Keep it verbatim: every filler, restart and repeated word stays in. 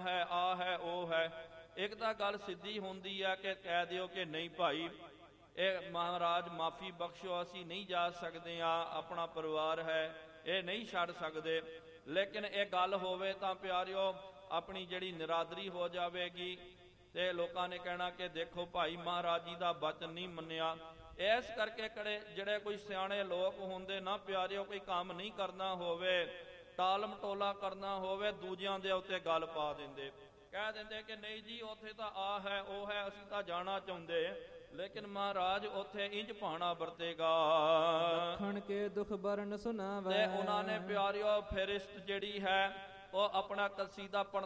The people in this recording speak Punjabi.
ਹੈ, ਆ ਹੈ, ਉਹ ਹੈ। ਇੱਕ ਤਾਂ ਗੱਲ ਸਿੱਧੀ ਹੁੰਦੀ ਆ ਕਿ ਕਹਿ ਦਿਓ ਕਿ ਨਹੀਂ ਭਾਈ ਇਹ ਮਹਾਰਾਜ ਮਾਫੀ ਬਖਸ਼ੋ, ਅਸੀਂ ਨਹੀਂ ਜਾ ਸਕਦੇ ਆ, ਆਪਣਾ ਪਰਿਵਾਰ ਹੈ, ਇਹ ਨਹੀਂ ਛੱਡ ਸਕਦੇ। ਲੇਕਿਨ ਇਹ ਗੱਲ ਹੋਵੇ ਤਾਂ ਪਿਆਰਿਓ ਆਪਣੀ ਜਿਹੜੀ ਨਿਰਾਦਰੀ ਹੋ ਜਾਵੇਗੀ ਤੇ ਲੋਕਾਂ ਨੇ ਕਹਿਣਾ ਕਿ ਦੇਖੋ ਭਾਈ ਮਹਾਰਾਜ ਜੀ ਦਾ ਬਚਨ ਨਹੀਂ ਮੰਨਿਆ। ਇਸ ਕਰਕੇ ਕੜੇ ਜਿਹੜੇ ਕੋਈ ਸਿਆਣੇ ਲੋਕ ਹੁੰਦੇ ਨਾ ਪਿਆਰਿਓ, ਕੋਈ ਕੰਮ ਨਹੀਂ ਕਰਨਾ ਹੋਵੇ, ਟਾਲਮ ਟੋਲਾ ਕਰਨਾ ਹੋਵੇ, ਦੂਜਿਆਂ ਦੇ ਉੱਤੇ ਗੱਲ ਪਾ ਦਿੰਦੇ, ਕਹਿ ਦਿੰਦੇ ਕਿ ਨਹੀਂ ਜੀ ਉੱਥੇ ਤਾਂ ਆ ਹੈ, ਉਹ ਹੈ, ਅਸੀਂ ਤਾਂ ਜਾਣਾ ਚਾਹੁੰਦੇ। ਲੇਕਿਨ ਮਹਾਰਾਜ ਉੱਥੇ ਇੰਜ ਭਾਣਾ ਵਰਤੇਗਾ ਦੱਖਣ ਕੇ ਦੁਖ ਬਰਨ ਸੁਣਾਵੇ। ਤੇ ਉਹਨਾਂ ਨੇ ਪਿਆਰਿਓ ਫਰਿਸ਼ਤ ਜਿਹੜੀ ਹੈ ਉਹ ਆਪਣਾ ਕਸੀਦਾ ਪੜ੍ਹਨਾ